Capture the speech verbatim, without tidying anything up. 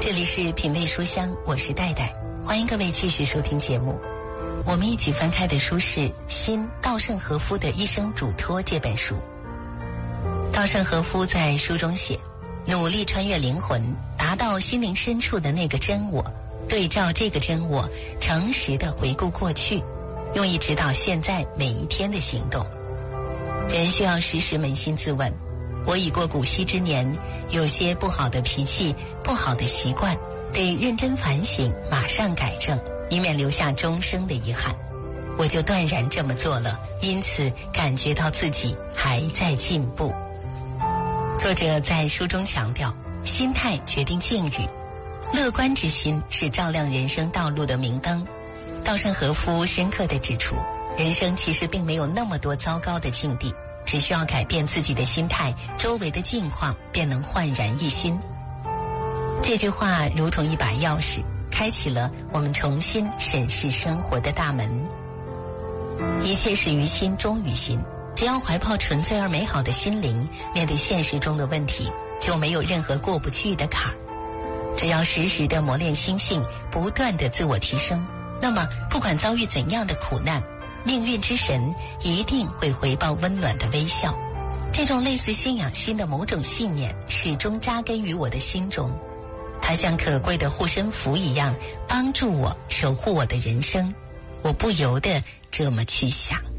这里是品味书香，我是戴戴，欢迎各位继续收听节目。我们一起翻开的书是新稻盛和夫的《一生嘱托》这本书。稻盛和夫在书中写，努力穿越灵魂，达到心灵深处的那个真我，对照这个真我，诚实地回顾过去，用以指导现在每一天的行动。人需要时时扪心自问，我已过古稀之年，有些不好的脾气，不好的习惯，得认真反省，马上改正，以免留下终生的遗憾。我就断然这么做了，因此感觉到自己还在进步。作者在书中强调，心态决定境遇，乐观之心是照亮人生道路的明灯。稻盛和夫深刻地指出，人生其实并没有那么多糟糕的境地，只需要改变自己的心态，周围的境况便能焕然一新。这句话如同一把钥匙，开启了我们重新审视生活的大门。一切始于心，终于心。只要怀抱纯粹而美好的心灵，面对现实中的问题，就没有任何过不去的坎儿。只要时时地磨练心性，不断地自我提升，那么不管遭遇怎样的苦难，命运之神一定会回报温暖的微笑。这种类似信仰心的某种信念始终扎根于我的心中，它像可贵的护身符一样，帮助我守护我的人生。我不由得这么去想。